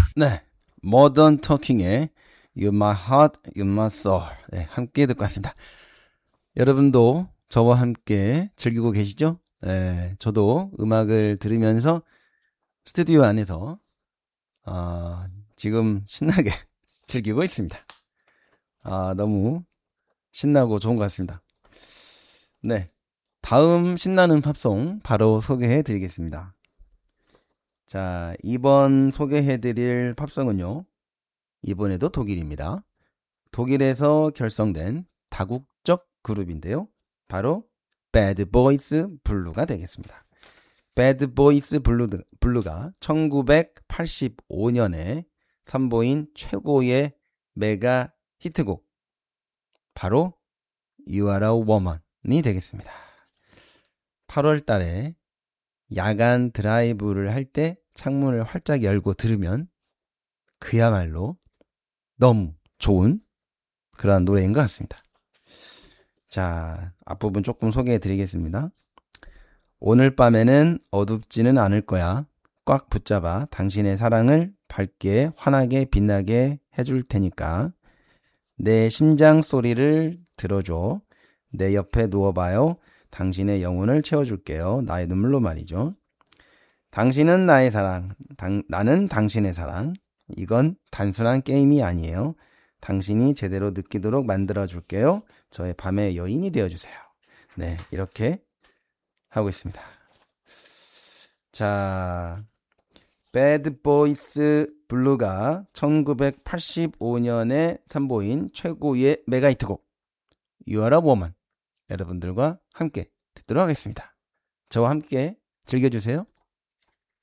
네, 모던 토킹의 You My Heart, You My Soul 네, 함께 듣고 왔습니다. 여러분도 저와 함께 즐기고 계시죠? 네, 저도 음악을 들으면서 스튜디오 안에서 지금 신나게 즐기고 있습니다. 너무 신나고 좋은 것 같습니다. 네, 다음 신나는 팝송 바로 소개해 드리겠습니다. 자, 이번 소개해 드릴 팝송은요. 이번에도 독일입니다. 독일에서 결성된 다국적 그룹인데요. 바로 Bad Boys Blue가 되겠습니다. Bad Boys Blue가 1985년에 선보인 최고의 메가 히트곡 바로 You Are a Woman이 되겠습니다. 8월 달에 야간 드라이브를 할 때 창문을 활짝 열고 들으면 그야말로 너무 좋은 그런 노래인 것 같습니다. 자, 앞부분 조금 소개해 드리겠습니다. 오늘 밤에는 어둡지는 않을 거야. 꽉 붙잡아 당신의 사랑을 밝게 환하게 빛나게 해줄 테니까 내 심장 소리를 들어줘. 내 옆에 누워봐요. 당신의 영혼을 채워줄게요. 나의 눈물로 말이죠. 당신은 나의 사랑, 나는 당신의 사랑. 이건 단순한 게임이 아니에요. 당신이 제대로 느끼도록 만들어줄게요. 저의 밤의 여인이 되어주세요. 네, 이렇게 하고 있습니다. 자, Bad Boys Blue가 1985년에 선보인 최고의 메가히트곡 You Are a Woman 여러분들과 함께 듣도록 하겠습니다. 저와 함께 즐겨주세요.